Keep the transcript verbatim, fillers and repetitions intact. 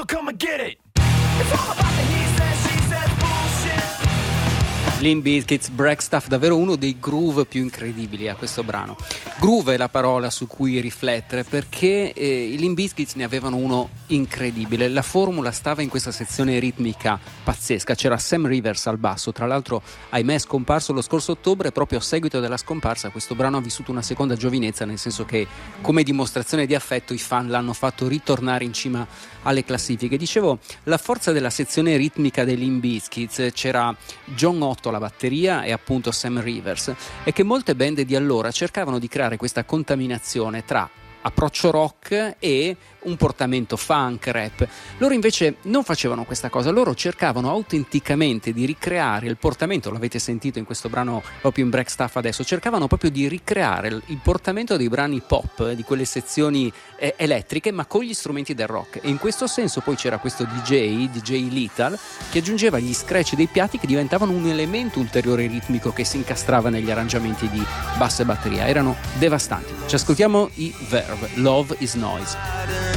come and get it. It's all about the he says, she says bullshit. Limp Bizkit's Break Stuff, davvero uno dei groove più incredibili a questo brano. Groove è la parola su cui riflettere, perché eh, i Limp Bizkit ne avevano uno incredibile. La formula stava in questa sezione ritmica pazzesca. C'era Sam Rivers al basso, tra l'altro ahimè è scomparso lo scorso ottobre. Proprio a seguito della scomparsa questo brano ha vissuto una seconda giovinezza, nel senso che come dimostrazione di affetto i fan l'hanno fatto ritornare in cima alle classifiche. Dicevo, la forza della sezione ritmica dei Limp Bizkit, c'era John Otto alla batteria e appunto Sam Rivers, e che molte band di allora cercavano di creare questa contaminazione tra approccio rock e un portamento funk, rap. Loro invece non facevano questa cosa, loro cercavano autenticamente di ricreare il portamento, l'avete sentito in questo brano proprio in Break Stuff adesso, cercavano proprio di ricreare il portamento dei brani pop, di quelle sezioni eh, elettriche, ma con gli strumenti del rock. E in questo senso poi c'era questo D J, D J Lethal, che aggiungeva gli scratch dei piatti che diventavano un elemento ulteriore ritmico che si incastrava negli arrangiamenti di basso e batteria. Erano devastanti. Ci ascoltiamo i Verve, Love is Noise.